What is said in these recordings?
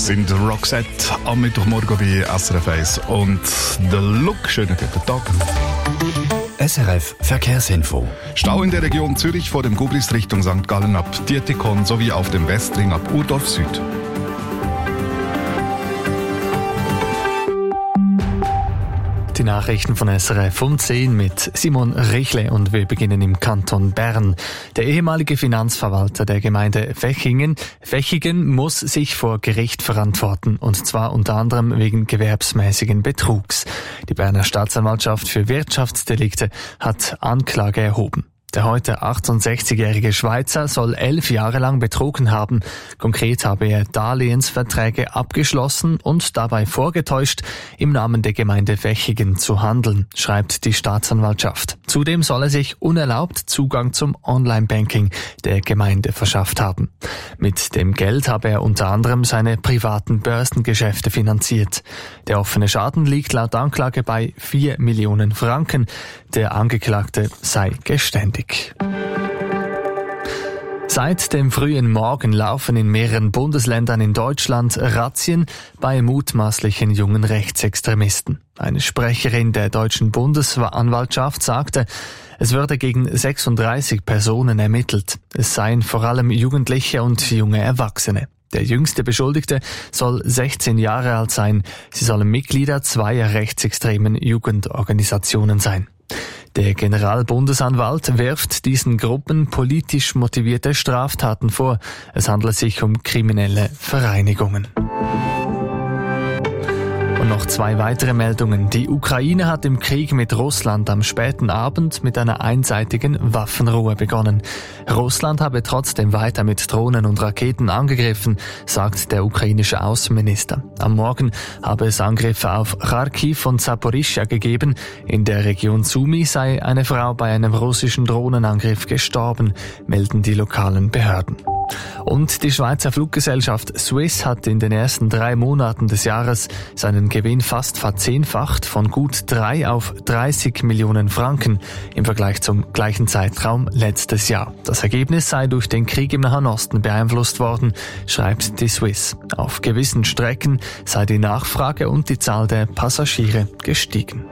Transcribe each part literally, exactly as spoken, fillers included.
Das sind Roxette am Mittwochmorgen bei S R F eins und der Look. Schönen guten Tag. S R F Verkehrsinfo. Stau in der Region Zürich vor dem Gubris Richtung Sankt Gallen ab Dietikon sowie auf dem Westring ab Urdorf Süd. Die Nachrichten von S R F um zehn mit Simon Richle und wir beginnen im Kanton Bern. Der ehemalige Finanzverwalter der Gemeinde Vechingen, Vechigen muss sich vor Gericht verantworten und zwar unter anderem wegen gewerbsmäßigen Betrugs. Die Berner Staatsanwaltschaft für Wirtschaftsdelikte hat Anklage erhoben. Der heute achtundsechzigjährige Schweizer soll elf Jahre lang betrogen haben. Konkret habe er Darlehensverträge abgeschlossen und dabei vorgetäuscht, im Namen der Gemeinde Vechigen zu handeln, schreibt die Staatsanwaltschaft. Zudem soll er sich unerlaubt Zugang zum Online-Banking der Gemeinde verschafft haben. Mit dem Geld habe er unter anderem seine privaten Börsengeschäfte finanziert. Der offene Schaden liegt laut Anklage bei vier Millionen Franken. Der Angeklagte sei geständig. Seit dem frühen Morgen laufen in mehreren Bundesländern in Deutschland Razzien bei mutmaßlichen jungen Rechtsextremisten. Eine Sprecherin der deutschen Bundesanwaltschaft sagte, es würde gegen sechsunddreißig Personen ermittelt. Es seien vor allem Jugendliche und junge Erwachsene. Der jüngste Beschuldigte soll sechzehn Jahre alt sein. Sie sollen Mitglieder zweier rechtsextremen Jugendorganisationen sein. Der Generalbundesanwalt wirft diesen Gruppen politisch motivierte Straftaten vor. Es handelt sich um kriminelle Vereinigungen. Und noch zwei weitere Meldungen. Die Ukraine hat im Krieg mit Russland am späten Abend mit einer einseitigen Waffenruhe begonnen. Russland habe trotzdem weiter mit Drohnen und Raketen angegriffen, sagt der ukrainische Außenminister. Am Morgen habe es Angriffe auf Kharkiv und Saporischschja gegeben. In der Region Sumy sei eine Frau bei einem russischen Drohnenangriff gestorben, melden die lokalen Behörden. Und die Schweizer Fluggesellschaft Swiss hat in den ersten drei Monaten des Jahres seinen Gewinn fast verzehnfacht, von gut drei auf dreißig Millionen Franken im Vergleich zum gleichen Zeitraum letztes Jahr. Das Ergebnis sei durch den Krieg im Nahen Osten beeinflusst worden, schreibt die Swiss. Auf gewissen Strecken sei die Nachfrage und die Zahl der Passagiere gestiegen.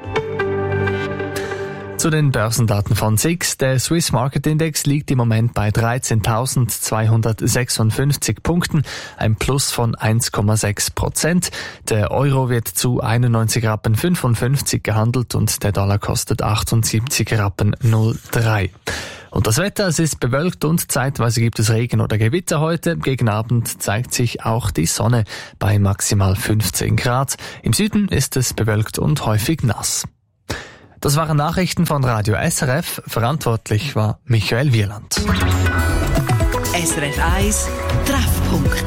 Zu den Börsendaten von S I X. Der Swiss Market Index liegt im Moment bei dreizehntausendzweihundertsechsundfünfzig Punkten, ein Plus von eins Komma sechs Prozent. Der Euro wird zu einundneunzig Rappen fünfundfünfzig gehandelt und der Dollar kostet achtundsiebzig Rappen null drei. Und das Wetter, es ist bewölkt und zeitweise gibt es Regen oder Gewitter heute. Gegen Abend zeigt sich auch die Sonne bei maximal fünfzehn Grad. Im Süden ist es bewölkt und häufig nass. Das waren Nachrichten von Radio S R F. Verantwortlich war Michael Wieland. S R F eins Treffpunkt.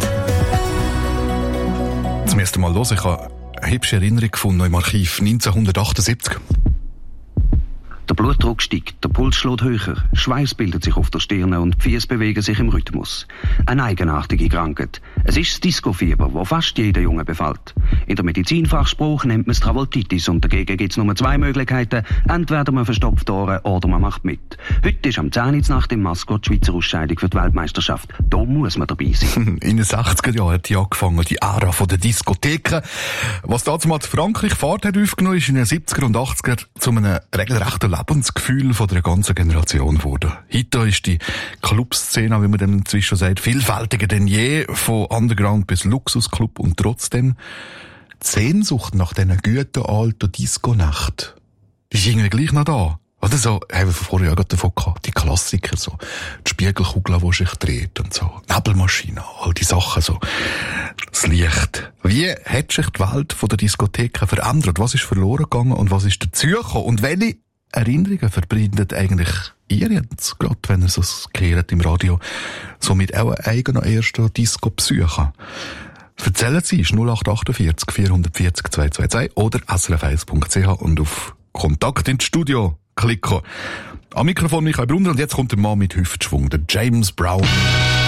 Zum ersten Mal los. Ich habe eine hübsche Erinnerung gefunden im Archiv neunzehnhundertachtundsiebzig. Der Blutdruck steigt, der Puls schlägt höher, Schweiß bildet sich auf der Stirn und die Füße bewegen sich im Rhythmus. Eine eigenartige Krankheit. Es ist das Disco-Fieber, das fast jeder Junge befällt. In der Medizinfachspruch nennt man es Travoltitis und dagegen gibt es nur zwei Möglichkeiten. Entweder man verstopft Ohren oder man macht mit. Heute ist am zehn Uhr Nacht im Mascot die Schweizer Ausscheidung für die Weltmeisterschaft. Da muss man dabei sein. In den sechziger Jahren hat die angefangen, die Ära der Diskotheken. Was damals Frankreich Fahrt hat aufgenommen, ist in den siebziger und achtziger zu einem regelrechten Lebensgefühl von der ganzen Generation wurde. Heute ist die Clubszene, wie man dann inzwischen sagt, vielfältiger denn je, von Underground bis Luxusclub und trotzdem die Sehnsucht nach diesen guten alten Disco-Nacht, die ist irgendwie gleich noch da. Oder so, haben wir vorher ja gerade davon gehabt, die Klassiker, so, die Spiegelkugel, die sich dreht und so, Nebelmaschine, all die Sachen, so, das Licht. Wie hat sich die Welt von der Diskotheken verändert? Was ist verloren gegangen und was ist dazugekommen? Und welche Erinnerungen verbindet eigentlich ihr jetzt, gerade wenn ihr so gehört im Radio, so mit euren eigenen ersten Disco-Besuchen? Erzählen Sie, ist null acht achtundvierzig vierhundertvierzig zweihundertzweiundzwanzig oder s r f eins punkt c h und auf Kontakt ins Studio klicken. Am Mikrofon Michael Brunner und jetzt kommt der Mann mit Hüftschwung, der James Brown.